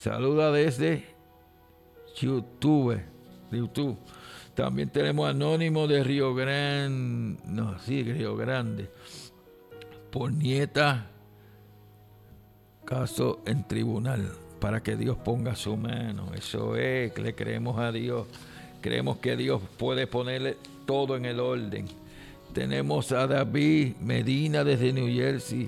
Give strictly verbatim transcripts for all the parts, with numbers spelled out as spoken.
Saluda desde YouTube. De YouTube. También tenemos Anónimo de Río Grande. No, sí, Río Grande. Por nieta, caso en tribunal. Para que Dios ponga su mano. Eso es, que le creemos a Dios. Creemos que Dios puede ponerle todo en el orden. Tenemos a David Medina desde New Jersey.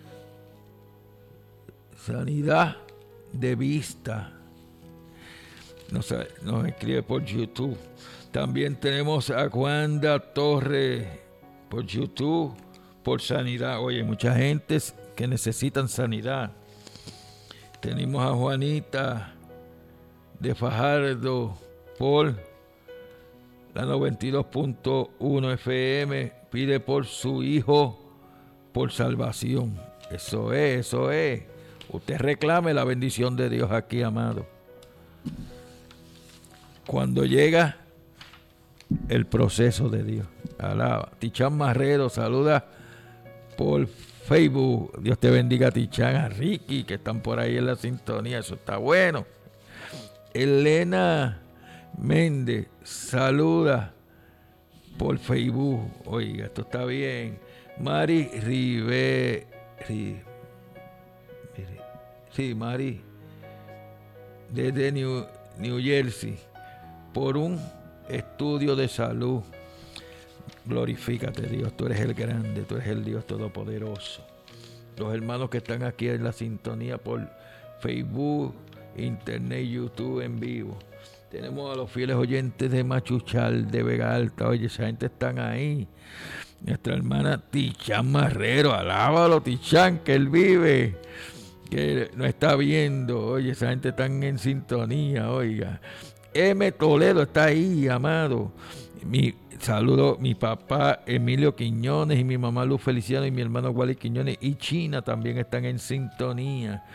Sanidad de vista. Nos, nos escribe por YouTube. También tenemos a Wanda Torres por YouTube, por sanidad. Oye, mucha gente que necesitan sanidad. Tenemos a Juanita de Fajardo por la noventa y dos punto uno F M. Pide por su hijo por salvación. Eso es, eso es. Usted reclame la bendición de Dios aquí, amado. Cuando llega el proceso de Dios. Alaba. Tichán Marrero, saluda por Facebook. Dios te bendiga, Tichán, a Ricky, que están por ahí en la sintonía. Eso está bueno. Elena Méndez, saluda por Facebook. Oiga, esto está bien. Mari Rive, Ri, sí, Mari, desde New, New Jersey, por un estudio de salud. Glorifícate, Dios, tú eres el grande, tú eres el Dios todopoderoso. Los hermanos que están aquí en la sintonía por Facebook, Internet, YouTube en vivo. Tenemos a los fieles oyentes de Machuchal, de Vega Alta. Oye, esa gente están ahí. Nuestra hermana Tichán Marrero, alábalo, Tichán, que él vive, que nos está viendo. Oye, esa gente está en sintonía, oiga. M. Toledo está ahí, amado. Mi saludo, mi papá Emilio Quiñones y mi mamá Luz Feliciano y mi hermano Wally Quiñones y China también están en sintonía.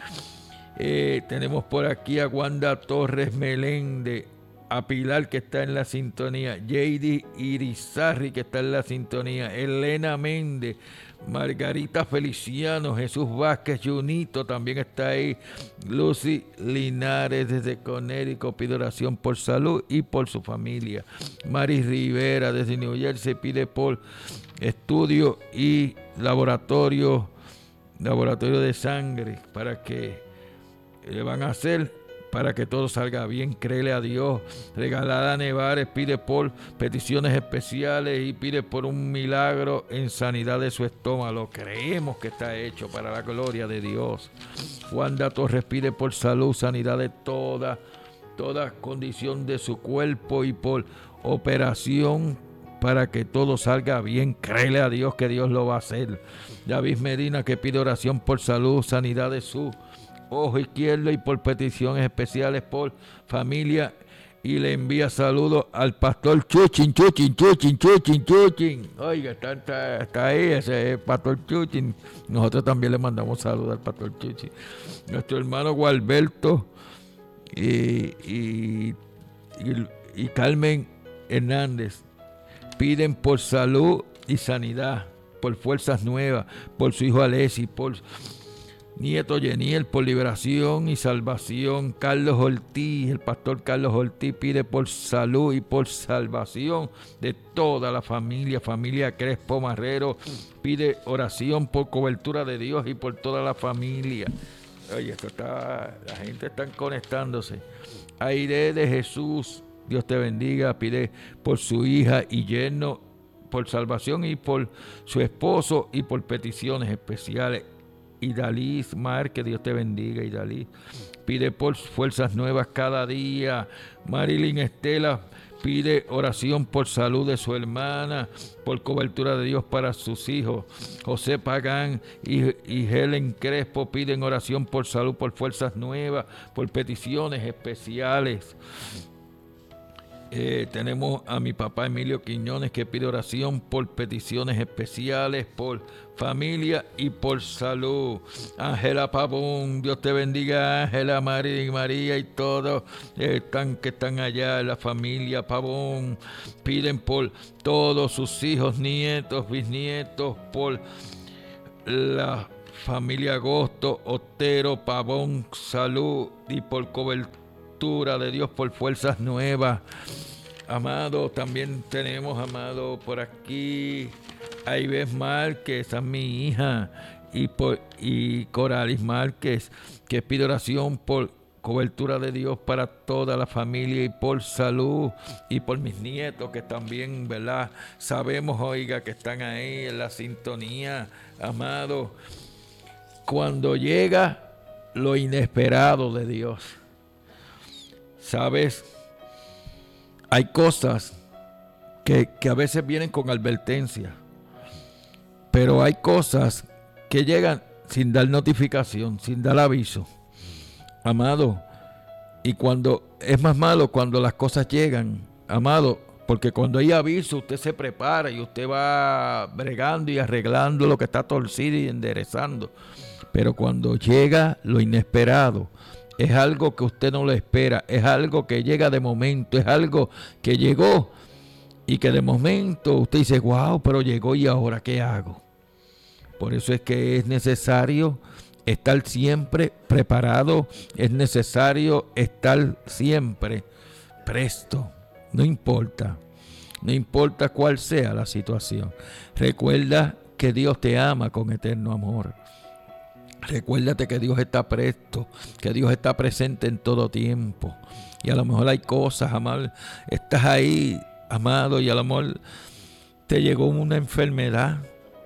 Eh, tenemos por aquí a Wanda Torres Meléndez, a Pilar que está en la sintonía, J D Irizarri que está en la sintonía, Elena Méndez, Margarita Feliciano, Jesús Vázquez, Junito también está ahí, Lucy Linares desde Conérico pide oración por salud y por su familia. Mari Rivera desde New Jersey pide por estudio y laboratorio, laboratorio de sangre para que le van a hacer para que todo salga bien. Créele a Dios. Regalada Nevares pide por peticiones especiales y pide por un milagro en sanidad de su estómago. Lo creemos que está hecho para la gloria de Dios. Wanda Torres pide por salud, sanidad de toda, toda condición de su cuerpo y por operación para que todo salga bien. Créele a Dios que Dios lo va a hacer. David Medina que pide oración por salud, sanidad de su ojo izquierdo y por peticiones especiales por familia y le envía saludos al pastor Chuchin, Chuchin, Chuchin, Chuchin, Chuchin. Oiga, está, está, está ahí ese es pastor Chuchin. Nosotros también le mandamos saludos al pastor Chuchin. Nuestro hermano Gualberto y, y, y, y Carmen Hernández piden por salud y sanidad, por fuerzas nuevas, por su hijo Alessi, por nieto Yeniel, por liberación y salvación. Carlos Ortiz, el pastor Carlos Ortiz pide por salud y por salvación de toda la familia, familia Crespo Marrero, pide oración por cobertura de Dios y por toda la familia. Oye, esto está, la gente está conectándose. Aire de Jesús, Dios te bendiga, pide por su hija y yerno, por salvación y por su esposo y por peticiones especiales. Idalis Mar, que Dios te bendiga, Idalis. Pide por fuerzas nuevas cada día. Marilyn Estela pide oración por salud de su hermana, por cobertura de Dios para sus hijos. José Pagán y, y Helen Crespo piden oración por salud, por fuerzas nuevas, por peticiones especiales. Eh, tenemos a mi papá Emilio Quiñones que pide oración por peticiones especiales, por familia y por salud. Ángela Pavón, Dios te bendiga, Ángela, María y María y todos están, que están allá, la familia Pavón, piden por todos sus hijos, nietos, bisnietos, por la familia Agosto, Otero, Pavón, salud y por cobertura de Dios, por fuerzas nuevas. Amado, también tenemos, amado, por aquí a Ives Márquez, esa es mi hija, y, por, y Coralis Márquez, que pide oración por cobertura de Dios para toda la familia y por salud, y por mis nietos que también, ¿verdad? Sabemos, oiga, que están ahí en la sintonía, amado. Cuando llega lo inesperado de Dios, ¿sabes? Hay cosas que, que a veces vienen con advertencia, pero hay cosas que llegan sin dar notificación, sin dar aviso, amado. Y cuando es más malo cuando las cosas llegan, amado, porque cuando hay aviso usted se prepara y usted va bregando y arreglando lo que está torcido y enderezando. Pero cuando llega lo inesperado, es algo que usted no lo espera, es algo que llega de momento, es algo que llegó y que de momento usted dice, wow, pero llegó y ahora ¿qué hago? Por eso es que es necesario estar siempre preparado, es necesario estar siempre presto, no importa, no importa cuál sea la situación. Recuerda que Dios te ama con eterno amor. Recuérdate que Dios está presto, que Dios está presente en todo tiempo. Y a lo mejor hay cosas, amado, estás ahí, amado, y a lo mejor te llegó una enfermedad.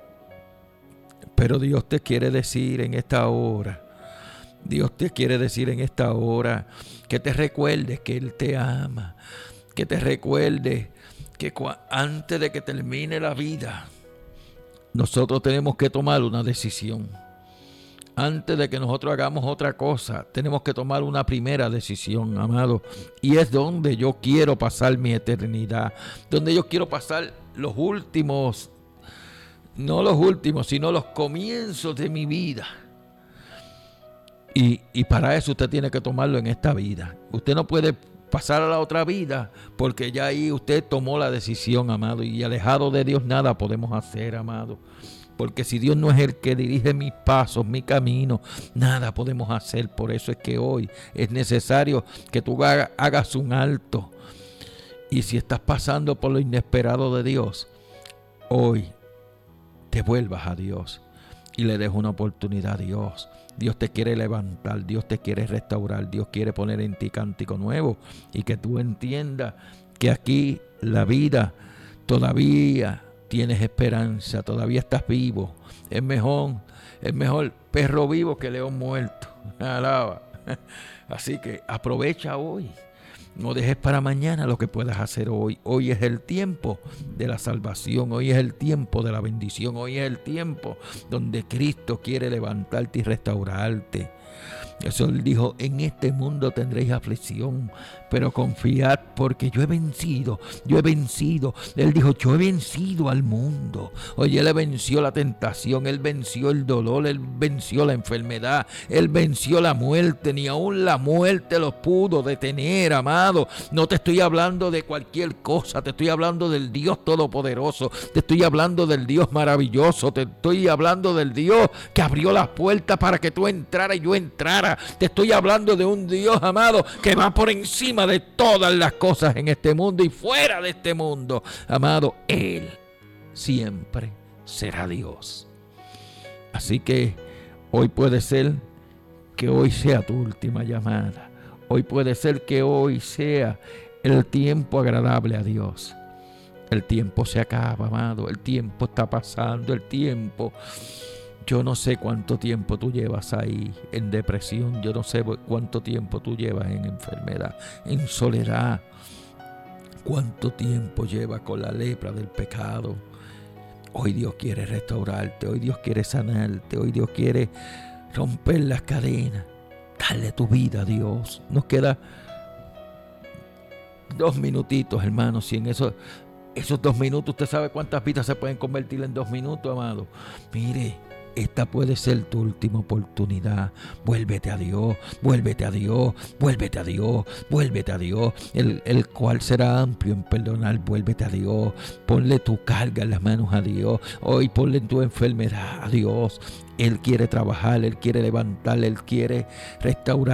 Pero Dios te quiere decir en esta hora, Dios te quiere decir en esta hora que te recuerdes que Él te ama, que te recuerdes que antes de que termine la vida, nosotros tenemos que tomar una decisión. Antes de que nosotros hagamos otra cosa, tenemos que tomar una primera decisión, amado. Y es donde yo quiero pasar mi eternidad, donde yo quiero pasar los últimos, no los últimos, sino los comienzos de mi vida. Y, y para eso usted tiene que tomarlo en esta vida. Usted no puede pasar a la otra vida porque ya ahí usted tomó la decisión, amado. Y alejado de Dios nada podemos hacer, amado. Porque si Dios no es el que dirige mis pasos, mi camino, nada podemos hacer. Por eso es que hoy es necesario que tú hagas un alto. Y si estás pasando por lo inesperado de Dios, hoy te vuelvas a Dios y le des una oportunidad a Dios. Dios te quiere levantar, Dios te quiere restaurar, Dios quiere poner en ti cántico nuevo y que tú entiendas que aquí la vida todavía tienes esperanza, todavía estás vivo. Es mejor, es mejor perro vivo que león muerto. Alaba. Así que aprovecha hoy. No dejes para mañana lo que puedas hacer hoy. Hoy es el tiempo de la salvación. Hoy es el tiempo de la bendición. Hoy es el tiempo donde Cristo quiere levantarte y restaurarte. Eso Él dijo, en este mundo tendréis aflicción, pero confiad porque yo he vencido, yo he vencido. Él dijo, yo he vencido al mundo. Oye, Él venció la tentación, Él venció el dolor, Él venció la enfermedad, Él venció la muerte, ni aún la muerte los pudo detener, amado. No te estoy hablando de cualquier cosa, te estoy hablando del Dios Todopoderoso, te estoy hablando del Dios maravilloso, te estoy hablando del Dios que abrió las puertas para que tú entraras y yo entrara. Te estoy hablando de un Dios, amado, que va por encima de todas las cosas en este mundo y fuera de este mundo. Amado, Él siempre será Dios. Así que hoy puede ser que hoy sea tu última llamada. Hoy puede ser que hoy sea el tiempo agradable a Dios. El tiempo se acaba, amado. El tiempo está pasando. El tiempo... Yo no sé cuánto tiempo tú llevas ahí en depresión. Yo no sé cuánto tiempo tú llevas en enfermedad, en soledad. Cuánto tiempo llevas con la lepra del pecado. Hoy Dios quiere restaurarte. Hoy Dios quiere sanarte. Hoy Dios quiere romper las cadenas. Dale tu vida a Dios. Nos queda dos minutitos, hermanos. Y en esos, esos dos minutos, usted sabe cuántas vidas se pueden convertir en dos minutos, amado. Mire. esta puede ser tu última oportunidad. Vuélvete a Dios, vuélvete a Dios, vuélvete a Dios, vuélvete a Dios, el, el cual será amplio en perdonar. Vuélvete a Dios, ponle tu carga en las manos a Dios. Hoy ponle tu enfermedad a Dios. Él quiere trabajar, Él quiere levantar, Él quiere restaurar